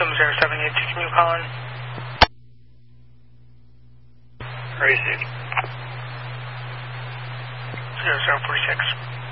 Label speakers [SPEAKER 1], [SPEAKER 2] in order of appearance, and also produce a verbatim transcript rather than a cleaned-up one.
[SPEAKER 1] Victim zero seven eight two, can you call in?
[SPEAKER 2] Crazy.
[SPEAKER 1] zero zero four six.